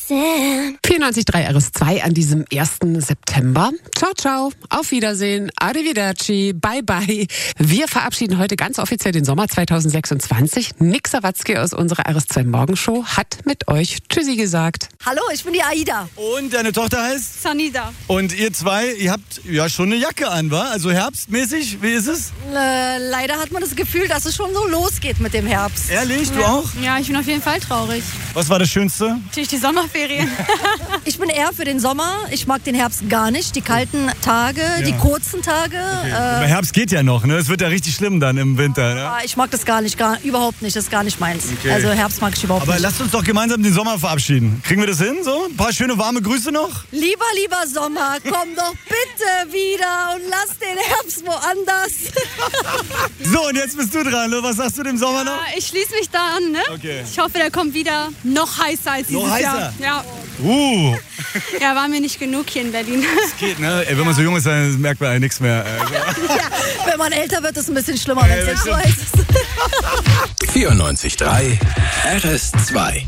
listen. 94.3 RS2 an diesem 1. September. Ciao, ciao. Auf Wiedersehen. Arrivederci. Bye, bye. Wir verabschieden heute ganz offiziell den Sommer 2026. Nick Sawatzki aus unserer RS2 Morgenshow hat mit euch Tschüssi gesagt. Hallo, ich bin die Aida. Und deine Tochter heißt? Sanida. Und ihr zwei, ihr habt ja schon eine Jacke an, wa? Also herbstmäßig, wie ist es? Leider hat man das Gefühl, dass es schon so losgeht mit dem Herbst. Ehrlich, du auch? Ja, ich bin auf jeden Fall traurig. Was war das Schönste? Natürlich die Sommerferien. Ich bin eher für den Sommer. Ich mag den Herbst gar nicht. Die kalten Tage, die kurzen Tage. Aber Herbst geht ja noch, ne? Es wird ja richtig schlimm dann im Winter, ne? Ich mag das gar nicht, überhaupt nicht. Das ist gar nicht meins. Okay. Also Herbst mag ich überhaupt Aber nicht. lasst uns doch gemeinsam den Sommer verabschieden. Kriegen wir das hin, so? Ein paar schöne warme Grüße noch? Lieber Sommer, komm doch bitte wieder und lass den Herbst woanders. So, und jetzt bist du dran, ne? Was sagst du dem Sommer noch? Ich schließe mich da an, ne? Okay. Ich hoffe, der kommt wieder noch heißer als dieses heißer? Jahr. Ja. Ja, war mir nicht genug hier in Berlin. Das geht, ne? Ey, wenn man so jung ist, dann merkt man eigentlich nichts mehr. Ja, wenn man älter wird, ist es ein bisschen schlimmer, wenn es nicht so heiß ist. 94.3 RS2